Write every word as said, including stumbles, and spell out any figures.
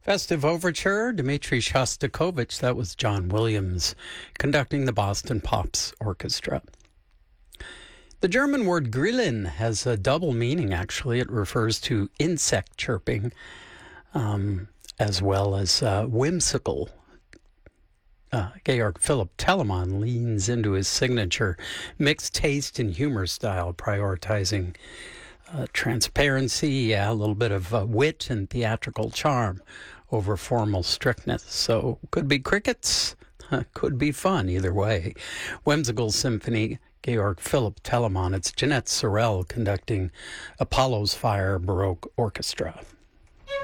Festive Overture, Dmitri Shostakovich. That was John Williams conducting the Boston Pops Orchestra. The German word Grillen has a double meaning, actually. It refers to insect chirping um, as well as uh, whimsical. Uh, Georg Philipp Telemann leans into his signature mixed taste and humor style, prioritizing uh, transparency, yeah, a little bit of uh, wit and theatrical charm over formal strictness. So could be crickets, could be fun either way. Whimsical Symphony, Georg Philipp Telemann. It's Jeanette Sorel conducting Apollo's Fire Baroque Orchestra.